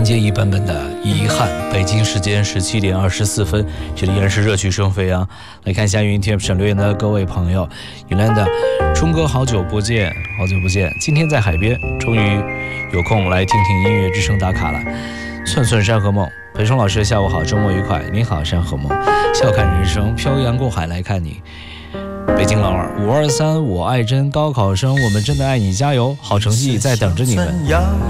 迎接一版本的遗憾。北京时间17点24分，这里依然是热曲声飞扬。来看一下云 TF 省留言的各位朋友。云南的冲哥，好久不见，好久不见，今天在海边，终于有空来听听音乐之声打卡了。寸寸山河梦，裴松老师下午好，周末愉快。您好，山河梦，笑看人生，漂洋过海来看你。北京老二523，我爱真高考生，我们真的爱你，加油！好成绩在等着你们。